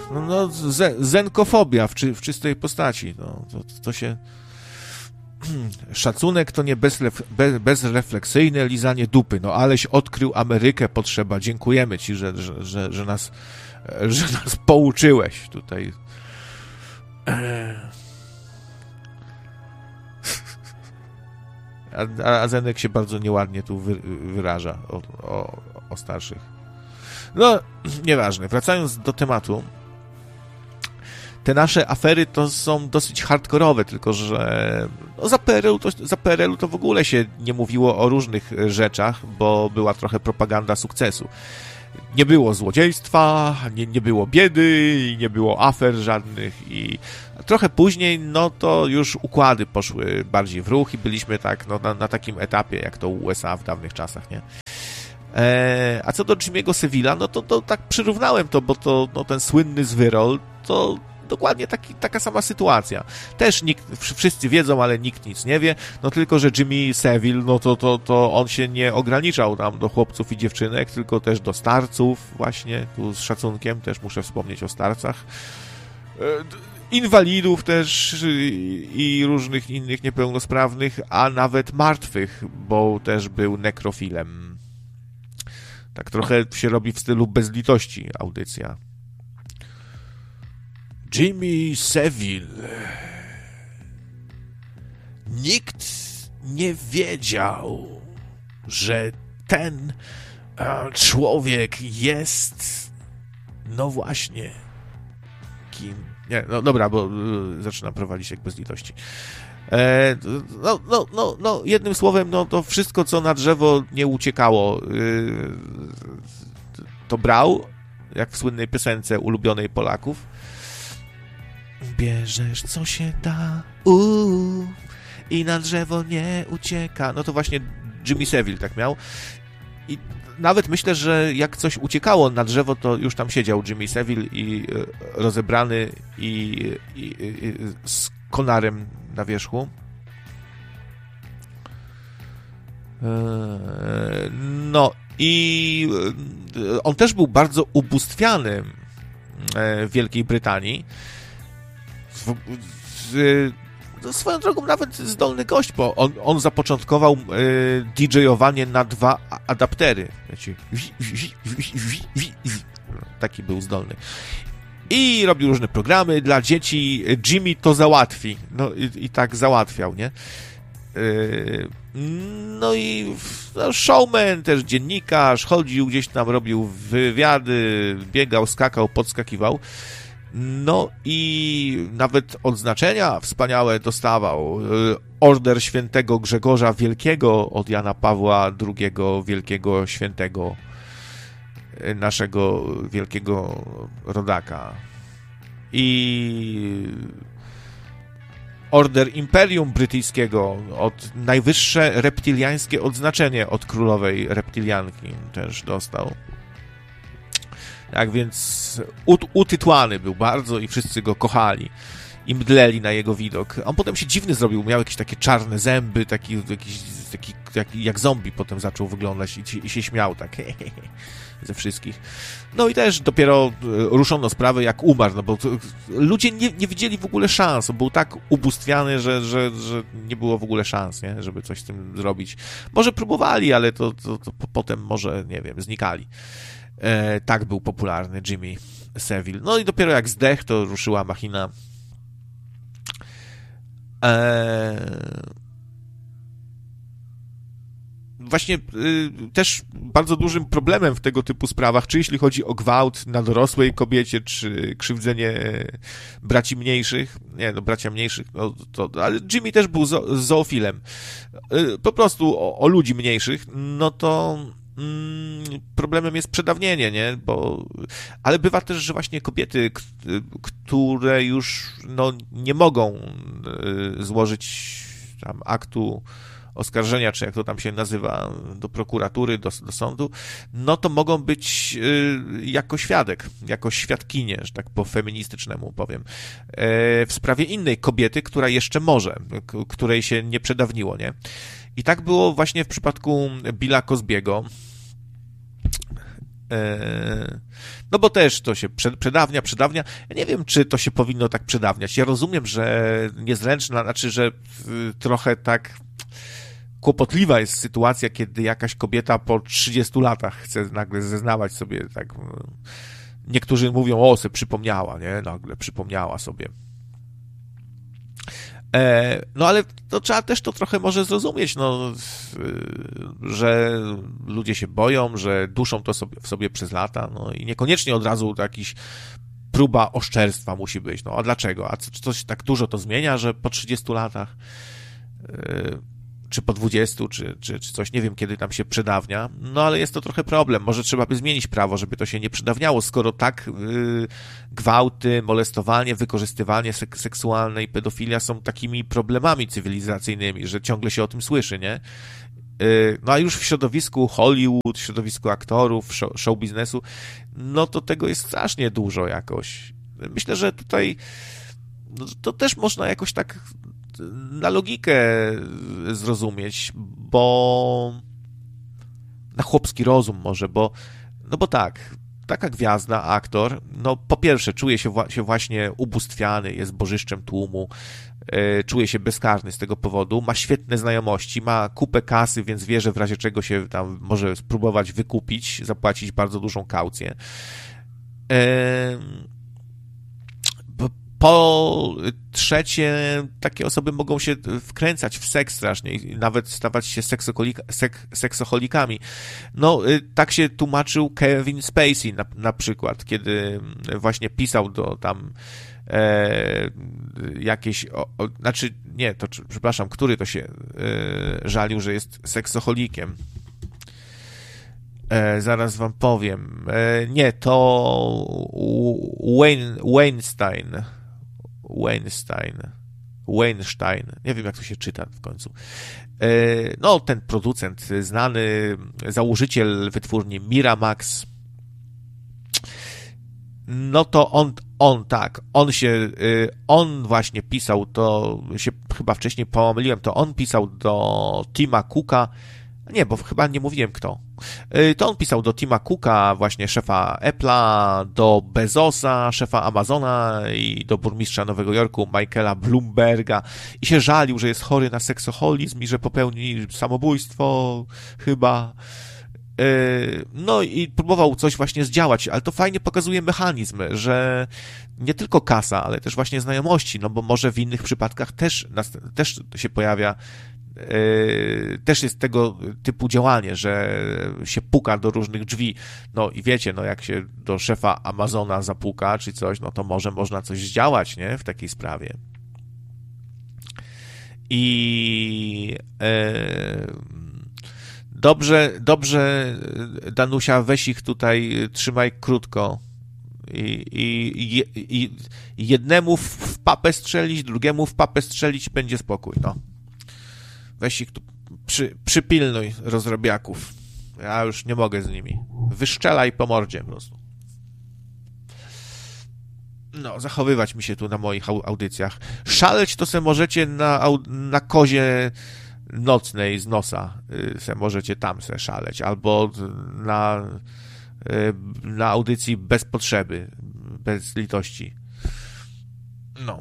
zenkofobia w czystej postaci. No, to się... Szacunek to nie bezrefleksyjne lizanie dupy. No aleś odkrył Amerykę, potrzeba. Dziękujemy ci, że nas pouczyłeś tutaj. A Zenek się bardzo nieładnie tu wyraża o starszych. No, nieważne. Wracając do tematu, te nasze afery to są dosyć hardkorowe, tylko że no za PRL-u to w ogóle się nie mówiło o różnych rzeczach, bo była trochę propaganda sukcesu. Nie było złodziejstwa, nie było biedy, nie było afer żadnych i trochę później, no to już układy poszły bardziej w ruch i byliśmy tak no, na takim etapie, jak to USA w dawnych czasach, nie? A co do Jimmy'ego Saville'a, no to tak przyrównałem to, bo to no, ten słynny zwyrol, to dokładnie taka sama sytuacja. Też wszyscy wiedzą, ale nikt nic nie wie, no tylko, że Jimmy Savile, no to on się nie ograniczał tam do chłopców i dziewczynek, tylko też do starców właśnie, tu z szacunkiem też muszę wspomnieć o starcach, inwalidów też i różnych innych niepełnosprawnych, a nawet martwych, bo też był nekrofilem. Tak trochę się robi w stylu bezlitości audycja. Jimmy Savile. Nikt nie wiedział, że ten człowiek jest, no właśnie, kim? Nie, no dobra, bo zaczynam prowadzić jak bezlitości. No, jednym słowem, no to wszystko, co na drzewo nie uciekało, to brał, jak w słynnej piosence ulubionej Polaków. Bierzesz, co się da, i na drzewo nie ucieka. No to właśnie Jimmy Savile tak miał. I nawet myślę, że jak coś uciekało na drzewo, to już tam siedział Jimmy Savile i rozebrany i z konarem na wierzchu. No i on też był bardzo ubóstwiany w Wielkiej Brytanii. Swoją drogą nawet zdolny gość, bo on zapoczątkował DJ-owanie na 2 adaptery. Wiecie, taki był zdolny. I robił różne programy dla dzieci. Jimmy to załatwi. No i tak załatwiał, nie? No i showman, też dziennikarz, chodził gdzieś tam, robił wywiady, biegał, skakał, podskakiwał. No i nawet odznaczenia wspaniałe dostawał. Order Świętego Grzegorza Wielkiego od Jana Pawła II, wielkiego świętego, naszego wielkiego rodaka. I Order Imperium Brytyjskiego, najwyższe reptiliańskie odznaczenie od królowej reptilianki też dostał. Tak więc utytłany był bardzo i wszyscy go kochali i mdleli na jego widok. On potem się dziwny zrobił, miał jakieś takie czarne zęby, taki jak zombie potem zaczął wyglądać i się śmiał tak ze wszystkich. No i też dopiero ruszono sprawę, jak umarł, no bo ludzie nie widzieli w ogóle szans. On był tak ubóstwiany, że nie było w ogóle szans, nie? Żeby coś z tym zrobić. Może próbowali, ale to potem może, nie wiem, znikali. Tak był popularny Jimmy Savile. No i dopiero jak zdechł, to ruszyła machina. Właśnie też bardzo dużym problemem w tego typu sprawach, czy jeśli chodzi o gwałt na dorosłej kobiecie, czy krzywdzenie braci mniejszych, nie, no bracia mniejszych, no to, ale Jimmy też był zoofilem. Po prostu o ludzi mniejszych, no to problemem jest przedawnienie, nie? Ale bywa też, że właśnie kobiety, które już no, nie mogą złożyć tam aktu oskarżenia, czy jak to tam się nazywa, do prokuratury, do sądu, no to mogą być jako świadek, jako świadkinie, że tak po feministycznemu powiem, w sprawie innej kobiety, która jeszcze może, której się nie przedawniło, nie? I tak było właśnie w przypadku Billa Cosby'ego. No bo też to się przedawnia. Ja nie wiem, czy to się powinno tak przedawniać. Ja rozumiem, że niezręczna, znaczy, że trochę tak kłopotliwa jest sytuacja, kiedy jakaś kobieta po 30 latach chce nagle zeznawać sobie tak. Niektórzy mówią, o, se przypomniała, nie? Nagle przypomniała sobie. No ale to trzeba też to trochę może zrozumieć, no, że ludzie się boją, że duszą to w sobie przez lata, no i niekoniecznie od razu to jakiś próba oszczerstwa musi być, no a dlaczego? A coś tak dużo to zmienia, że po 30 latach czy po 20, czy coś, nie wiem, kiedy tam się przedawnia, no ale jest to trochę problem, może trzeba by zmienić prawo, żeby to się nie przedawniało, skoro tak gwałty, molestowanie, wykorzystywanie seksualne i pedofilia są takimi problemami cywilizacyjnymi, że ciągle się o tym słyszy, nie? No a już w środowisku Hollywood, w środowisku aktorów, show biznesu, no to tego jest strasznie dużo jakoś. Myślę, że tutaj no, to też można jakoś tak na logikę zrozumieć, bo na chłopski rozum może, bo tak, taka gwiazda, aktor, no po pierwsze czuje się właśnie ubóstwiany, jest bożyszczem tłumu, czuje się bezkarny z tego powodu, ma świetne znajomości, ma kupę kasy, więc wie, że w razie czego się tam może spróbować wykupić, zapłacić bardzo dużą kaucję. Po trzecie, takie osoby mogą się wkręcać w seks strasznie i nawet stawać się seksoholikami. No, tak się tłumaczył Kevin Spacey na przykład, kiedy właśnie pisał do tam jakieś, znaczy nie, to przepraszam, który to się żalił, że jest seksoholikiem. Zaraz wam powiem. Nie, to Weinstein. Nie wiem, jak to się czyta w końcu. No, ten producent znany, założyciel wytwórni Miramax. No to on właśnie pisał, to się chyba wcześniej pomyliłem, to on pisał do Tima Cooka, nie, bo chyba nie mówiłem kto. To on pisał do Tima Cooka, właśnie szefa Apple'a, do Bezosa, szefa Amazona i do burmistrza Nowego Jorku, Michaela Bloomberga i się żalił, że jest chory na seksoholizm i że popełni samobójstwo chyba. No i próbował coś właśnie zdziałać, ale to fajnie pokazuje mechanizm, że nie tylko kasa, ale też właśnie znajomości, no bo może w innych przypadkach też się pojawia, też jest tego typu działanie, że się puka do różnych drzwi, no i wiecie, no jak się do szefa Amazona zapuka czy coś, no to może można coś zdziałać, nie, w takiej sprawie. I dobrze, Danusia, weź ich tutaj, trzymaj krótko. I jednemu w papę strzelić, drugiemu w papę strzelić, będzie spokój, no. Weź ich tu, przypilnuj rozrobiaków. Ja już nie mogę z nimi. Wyszczelaj po mordzie po prostu. No, zachowywać mi się tu na moich audycjach. Szaleć to se możecie na kozie nocnej z nosa. Se możecie tam se szaleć. Albo na audycji bez potrzeby, bez litości. No.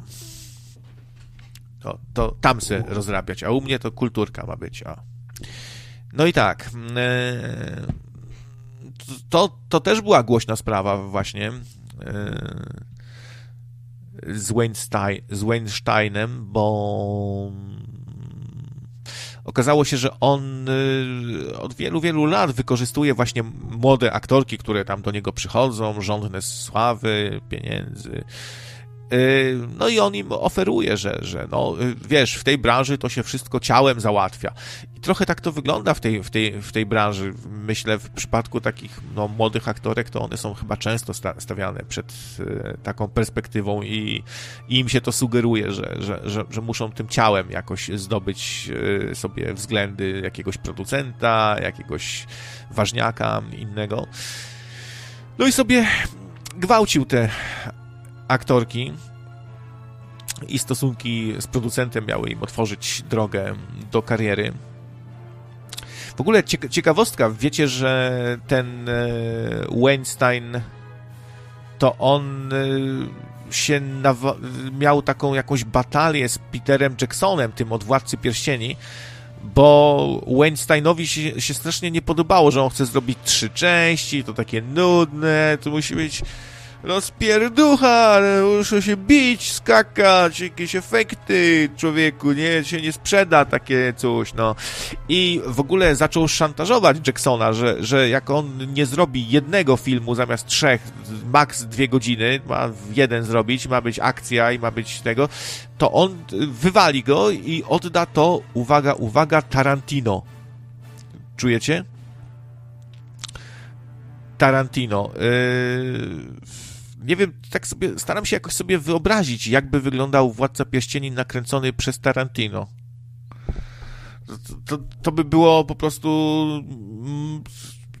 To tam se rozrabiać, a u mnie to kulturka ma być. O. No i tak. To też była głośna sprawa właśnie z Weinsteinem, bo okazało się, że on od wielu, wielu lat wykorzystuje właśnie młode aktorki, które tam do niego przychodzą, żądne sławy, pieniędzy. No i on im oferuje, że no, wiesz, w tej branży to się wszystko ciałem załatwia. I trochę tak to wygląda w tej branży. Myślę, w przypadku takich no, młodych aktorek, to one są chyba często stawiane przed taką perspektywą i im się to sugeruje, że muszą tym ciałem jakoś zdobyć sobie względy jakiegoś producenta, jakiegoś ważniaka innego. No i sobie gwałcił te aktorki i stosunki z producentem miały im otworzyć drogę do kariery. W ogóle ciekawostka, wiecie, że ten Weinstein, to on się miał taką jakąś batalię z Peterem Jacksonem, tym od Władcy Pierścieni, bo Weinsteinowi się strasznie nie podobało, że on chce zrobić 3 części, to takie nudne, to musi być rozpierducha, muszą się bić, skakać, jakieś efekty, człowieku, nie, się nie sprzeda takie coś, no. I w ogóle zaczął szantażować Jacksona, że jak on nie zrobi jednego filmu zamiast 3, maks 2 godziny, ma jeden zrobić, ma być akcja i ma być tego, to on wywali go i odda to, uwaga, uwaga, Tarantino. Czujecie? Tarantino. Nie wiem, tak sobie staram się jakoś sobie wyobrazić, jakby wyglądał Władca Pierścieni nakręcony przez Tarantino. To by było po prostu